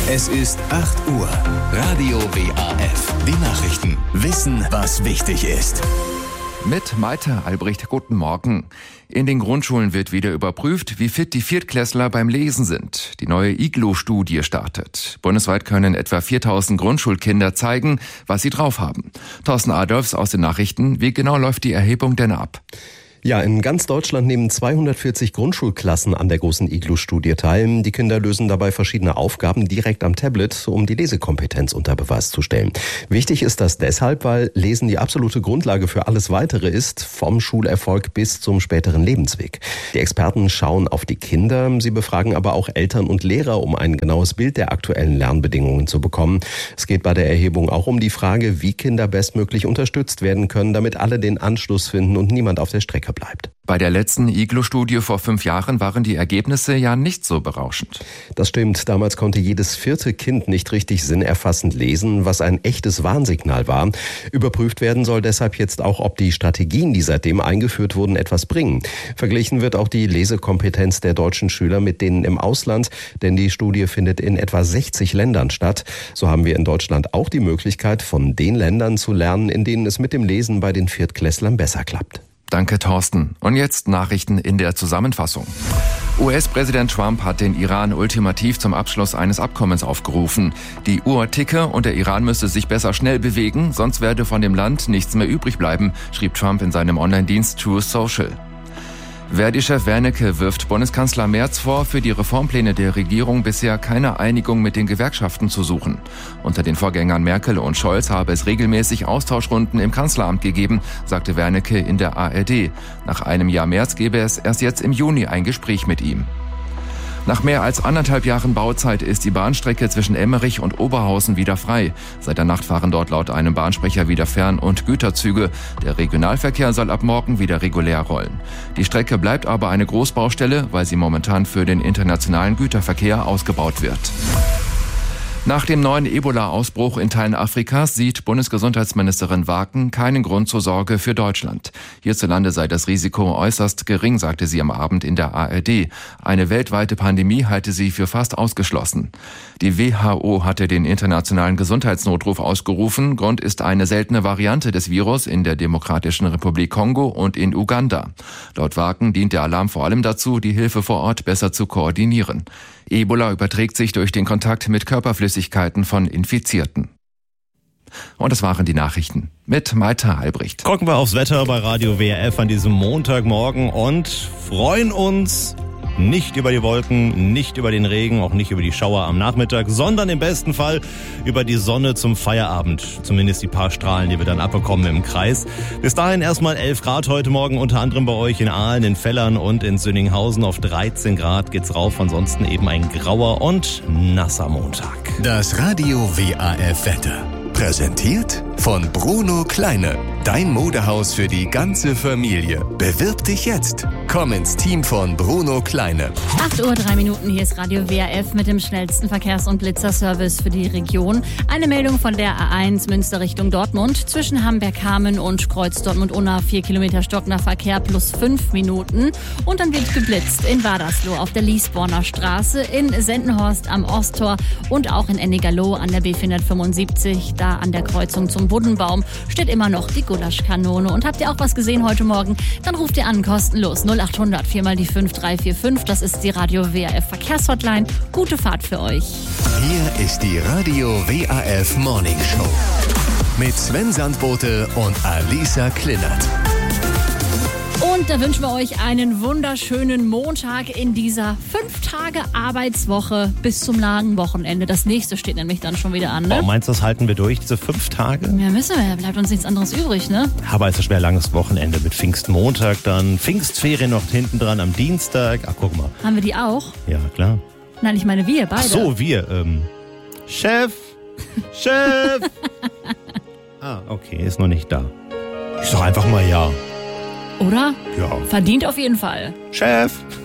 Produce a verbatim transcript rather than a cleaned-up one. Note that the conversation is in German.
Es ist acht Uhr. Radio W A F. Die Nachrichten. Wissen, was wichtig ist. Mit Malte Albrecht, guten Morgen. In den Grundschulen wird wieder überprüft, wie fit die Viertklässler beim Lesen sind. Die neue I G L O-Studie startet. Bundesweit können etwa viertausend Grundschulkinder zeigen, was sie drauf haben. Thorsten Adolfs aus den Nachrichten. Wie genau läuft die Erhebung denn ab? Ja, in ganz Deutschland nehmen zweihundertvierzig Grundschulklassen an der großen I G L O-Studie teil. Die Kinder lösen dabei verschiedene Aufgaben direkt am Tablet, um die Lesekompetenz unter Beweis zu stellen. Wichtig ist das deshalb, weil Lesen die absolute Grundlage für alles Weitere ist, vom Schulerfolg bis zum späteren Lebensweg. Die Experten schauen auf die Kinder, sie befragen aber auch Eltern und Lehrer, um ein genaues Bild der aktuellen Lernbedingungen zu bekommen. Es geht bei der Erhebung auch um die Frage, wie Kinder bestmöglich unterstützt werden können, damit alle den Anschluss finden und niemand auf der Strecke bleibt. Bei der letzten I G L O-Studie vor fünf Jahren waren die Ergebnisse ja nicht so berauschend. Das stimmt. Damals konnte jedes vierte Kind nicht richtig sinnerfassend lesen, was ein echtes Warnsignal war. Überprüft werden soll deshalb jetzt auch, ob die Strategien, die seitdem eingeführt wurden, etwas bringen. Verglichen wird auch die Lesekompetenz der deutschen Schüler mit denen im Ausland, denn die Studie findet in etwa sechzig Ländern statt. So haben wir in Deutschland auch die Möglichkeit, von den Ländern zu lernen, in denen es mit dem Lesen bei den Viertklässlern besser klappt. Danke, Thorsten. Und jetzt Nachrichten in der Zusammenfassung. U S-Präsident Trump hat den Iran ultimativ zum Abschluss eines Abkommens aufgerufen. Die Uhr ticke und der Iran müsse sich besser schnell bewegen, sonst werde von dem Land nichts mehr übrig bleiben, schrieb Trump in seinem Online-Dienst Truth Social. Verdi-Chef Wernicke wirft Bundeskanzler Merz vor, für die Reformpläne der Regierung bisher keine Einigung mit den Gewerkschaften zu suchen. Unter den Vorgängern Merkel und Scholz habe es regelmäßig Austauschrunden im Kanzleramt gegeben, sagte Wernicke in der A R D. Nach einem Jahr Merz gebe es erst jetzt im Juni ein Gespräch mit ihm. Nach mehr als anderthalb Jahren Bauzeit ist die Bahnstrecke zwischen Emmerich und Oberhausen wieder frei. Seit der Nacht fahren dort laut einem Bahnsprecher wieder Fern- und Güterzüge. Der Regionalverkehr soll ab morgen wieder regulär rollen. Die Strecke bleibt aber eine Großbaustelle, weil sie momentan für den internationalen Güterverkehr ausgebaut wird. Nach dem neuen Ebola-Ausbruch in Teilen Afrikas sieht Bundesgesundheitsministerin Waken keinen Grund zur Sorge für Deutschland. Hierzulande sei das Risiko äußerst gering, sagte sie am Abend in der A R D. Eine weltweite Pandemie halte sie für fast ausgeschlossen. Die W H O hatte den internationalen Gesundheitsnotruf ausgerufen. Grund ist eine seltene Variante des Virus in der Demokratischen Republik Kongo und in Uganda. Laut Waken dient der Alarm vor allem dazu, die Hilfe vor Ort besser zu koordinieren. Ebola überträgt sich durch den Kontakt mit Körperflüssigkeiten von Infizierten. Und das waren die Nachrichten mit Malte Albrecht. Gucken wir aufs Wetter bei Radio W R F an diesem Montagmorgen und freuen uns nicht über die Wolken, nicht über den Regen, auch nicht über die Schauer am Nachmittag, sondern im besten Fall über die Sonne zum Feierabend. Zumindest die paar Strahlen, die wir dann abbekommen im Kreis. Bis dahin erstmal elf Grad heute Morgen, unter anderem bei euch in Aalen, in Fellern und in Sünninghausen. Auf dreizehn Grad geht's rauf, ansonsten eben ein grauer und nasser Montag. Das Radio W A F Wetter. Präsentiert von Bruno Kleine. Dein Modehaus für die ganze Familie. Bewirb dich jetzt. Komm ins Team von Bruno Kleine. acht Uhr drei Minuten, hier ist Radio W R F mit dem schnellsten Verkehrs- und Blitzerservice für die Region. Eine Meldung von der A eins Münster Richtung Dortmund. Zwischen Hamberg-Hameln und Kreuz Dortmund-Unna vier Kilometer stockender Verkehr plus fünf Minuten. Und dann wird geblitzt in Wadersloh auf der Liesborner Straße, in Sendenhorst am Osttor und auch in Ennigerloh an der B vierhundertfünfundsiebzig. Da an der Kreuzung zum Buddenbaum steht immer noch die Gulaschkanone. Und habt ihr auch was gesehen heute Morgen? Dann ruft ihr an, kostenlos null acht hundert vier mal die fünf drei vier fünf. Das ist die Radio W R F Verkehrshotline. Gute Fahrt für euch. Hier ist die Radio W A F Morning Show mit Sven Sandbote und Alisa Klinnert. Und da wünschen wir euch einen wunderschönen Montag in dieser fünf Tage Arbeitswoche bis zum langen Wochenende. Das nächste steht nämlich dann schon wieder an, ne? Oh, meinst du, das halten wir durch, diese fünf Tage? Ja, müssen wir. Bleibt uns nichts anderes übrig, ne? Aber es ist ein schwer langes Wochenende mit Pfingstmontag, dann Pfingstferien noch hinten dran am Dienstag. Ach, guck mal. Haben wir die auch? Ja, klar. Nein, ich meine wir, beide. Ach so, wir. Ähm, Chef! Chef! Ah, okay, ist noch nicht da. Ich sag einfach mal ja. Oder? Ja. Verdient auf jeden Fall. Chef!